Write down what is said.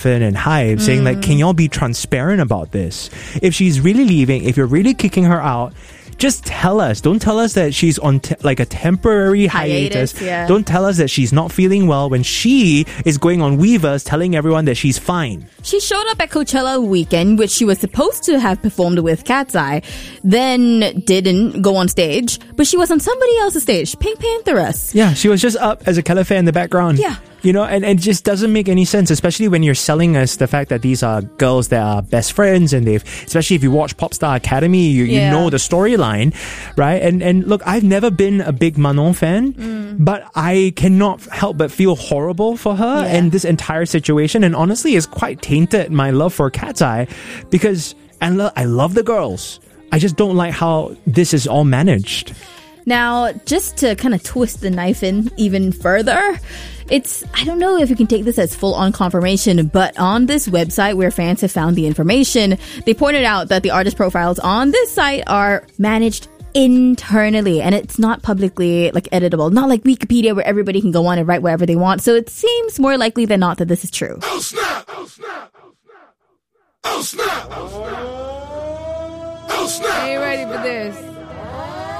and Hive saying like, can y'all be transparent about this? If she's really leaving, if you're really kicking her out, just tell us. Don't tell us that she's on like a temporary hiatus. Yeah. Don't tell us that she's not feeling well when she is going on Weavers telling everyone that she's fine. She showed up at Coachella weekend, which she was supposed to have performed with Cat's Eye, then didn't go on stage, but she was on somebody else's stage, Pink Pantheress. Yeah, she was just up as a caliphate in the background. Yeah. You know, and it just doesn't make any sense, especially when you're selling us the fact that these are girls that are best friends and especially if you watch Popstar Academy, you know the storyline, right? And look, I've never been a big Manon fan, but I cannot help but feel horrible for her and this entire situation. And honestly, it's quite tainted my love for Cat's Eye because I love the girls. I just don't like how this is all managed. Now, just to kind of twist the knife in even further, I don't know if you can take this as full-on confirmation, but on this website where fans have found the information, they pointed out that the artist profiles on this site are managed internally, and it's not publicly editable, not like Wikipedia where everybody can go on and write whatever they want. So it seems more likely than not that this is true. Oh snap! Oh snap! Oh snap! Oh snap! Oh snap! Are you ready for this?